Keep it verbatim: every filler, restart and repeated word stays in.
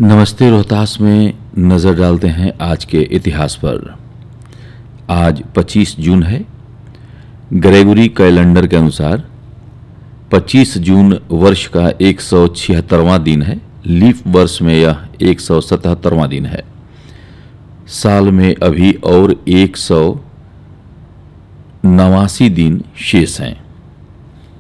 नमस्ते रोहतास में नज़र डालते हैं आज के इतिहास पर। आज पच्चीस जून है। ग्रेगोरी कैलेंडर के अनुसार पच्चीस जून वर्ष का एक सौ छिहत्तरवां दिन है। लीप वर्ष में यह एक सौ सतहत्तरवां दिन है। साल में अभी और एक सौ नवासी दिन शेष हैं।